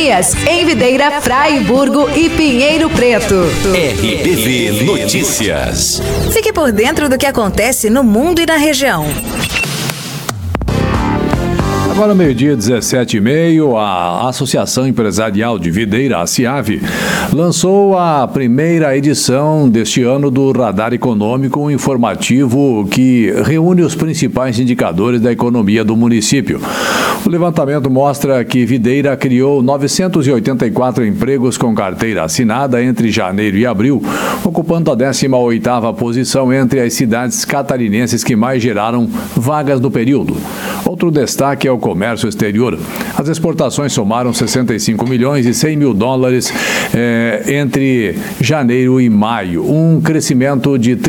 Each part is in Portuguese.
dias, em Videira, Fraiburgo e Pinheiro Preto. RBV Notícias. Fique por dentro do que acontece no mundo e na região. Agora, meio-dia, 17h30, a Associação Empresarial de Videira, a ACIAV, lançou a primeira edição deste ano do Radar Econômico, um informativo que reúne os principais indicadores da economia do município. O levantamento mostra que Videira criou 984 empregos com carteira assinada entre janeiro e abril, ocupando a 18ª posição entre as cidades catarinenses que mais geraram vagas no período. Outro destaque é o comércio exterior. As exportações somaram 65 milhões e 100 mil dólares entre janeiro e maio, um crescimento de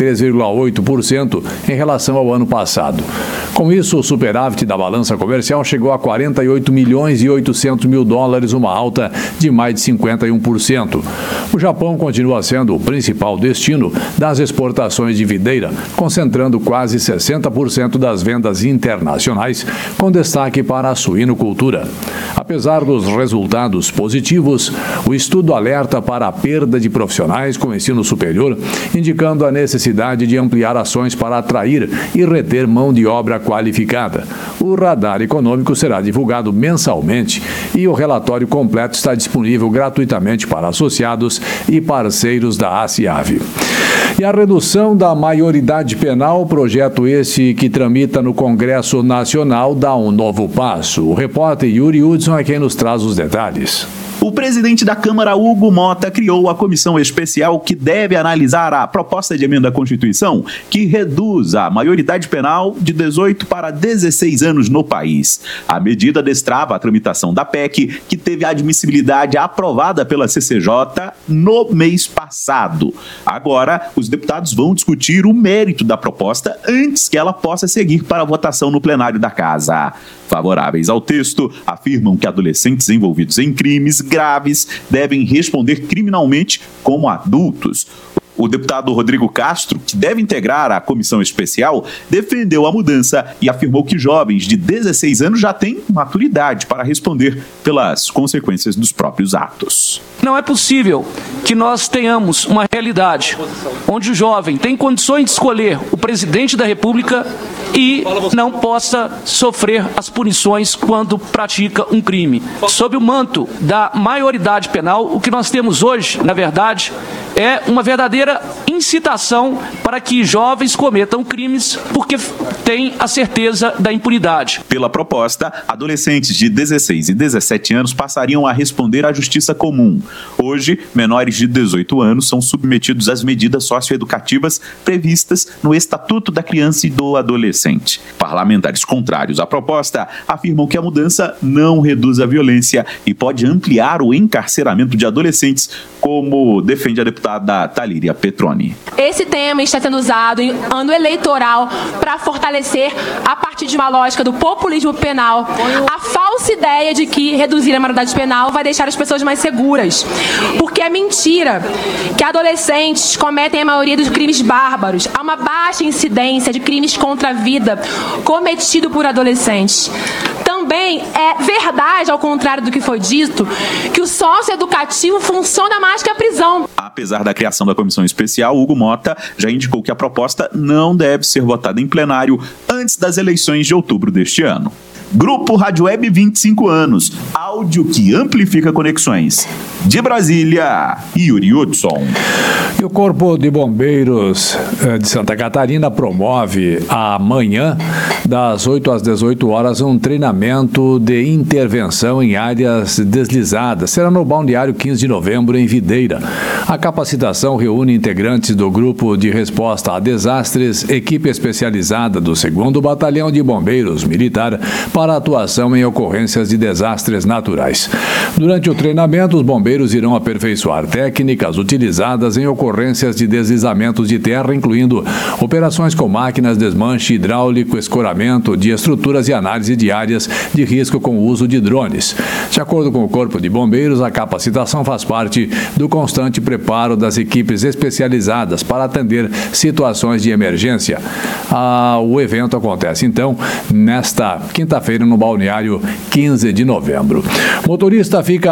33,8% em relação ao ano passado. Com isso, o superávit da balança comercial chegou a 48 milhões e 800 mil dólares, uma alta de mais de 51%. O Japão continua sendo o principal destino das exportações de Videira, concentrando quase 60% das vendas internacionais, com destaque para a suinocultura. Apesar dos resultados positivos, o estudo alerta para a perda de profissionais com ensino superior, indicando a necessidade de ampliar ações para atrair e reter mão de obra qualificada. O radar econômico será divulgado mensalmente e o relatório completo está disponível gratuitamente para associados e parceiros da ACIAV. E a redução da maioridade penal, projeto esse que tramita no Congresso Nacional, dá um novo passo. O repórter Yuri Hudson é quem nos traz os detalhes. O presidente da Câmara, Hugo Mota, criou a comissão especial que deve analisar a proposta de emenda à Constituição que reduz a maioridade penal de 18 para 16 anos no país. A medida destrava a tramitação da PEC, que teve a admissibilidade aprovada pela CCJ no mês passado. Agora, os deputados vão discutir o mérito da proposta antes que ela possa seguir para a votação no plenário da Casa. Favoráveis ao texto, afirmam que adolescentes envolvidos em crimes graves devem responder criminalmente como adultos. O deputado Rodrigo Castro, que deve integrar a comissão especial, defendeu a mudança e afirmou que jovens de 16 anos já têm maturidade para responder pelas consequências dos próprios atos. Não é possível que nós tenhamos uma realidade onde o jovem tem condições de escolher o presidente da República e não possa sofrer as punições quando pratica um crime. Sob o manto da maioridade penal, o que nós temos hoje, na verdade, é uma verdadeira incitação para que jovens cometam crimes porque têm a certeza da impunidade. Pela proposta, adolescentes de 16 e 17 anos passariam a responder à justiça comum. Hoje, menores de 18 anos são submetidos às medidas socioeducativas previstas no Estatuto da Criança e do Adolescente. Parlamentares contrários à proposta afirmam que a mudança não reduz a violência e pode ampliar o encarceramento de adolescentes, como defende a deputada Talíria Petroni. Esse tema está sendo usado em ano eleitoral para fortalecer, a partir de uma lógica do populismo penal, a falsa ideia de que reduzir a maioridade penal vai deixar as pessoas mais seguras. Porque é mentira que adolescentes cometem a maioria dos crimes bárbaros. Há uma baixa incidência de crimes contra a vida cometido por adolescentes. Também é verdade, ao contrário do que foi dito, que o socioeducativo funciona mais que a prisão. Apesar da criação da comissão especial, Hugo Mota já indicou que a proposta não deve ser votada em plenário antes das eleições de outubro deste ano. Grupo Rádio Web 25 anos, áudio que amplifica conexões. De Brasília, Yuri Hudson. E o Corpo de Bombeiros de Santa Catarina promove amanhã, das 8 às 18 horas, um treinamento de intervenção em áreas deslizadas. Será no Balneário 15 de novembro, em Videira. A capacitação reúne integrantes do Grupo de Resposta a Desastres, equipe especializada do 2º Batalhão de Bombeiros Militar, para atuação em ocorrências de desastres naturais. Durante o treinamento, os bombeiros irão aperfeiçoar técnicas utilizadas em ocorrências de deslizamentos de terra, incluindo operações com máquinas, desmanche hidráulico, escoramento de estruturas e análise de áreas de risco com o uso de drones. De acordo com o Corpo de Bombeiros, a capacitação faz parte do constante preparo das equipes especializadas para atender situações de emergência. O evento acontece, então, nesta quinta-feira, no Balneário 15 de novembro. Motorista fica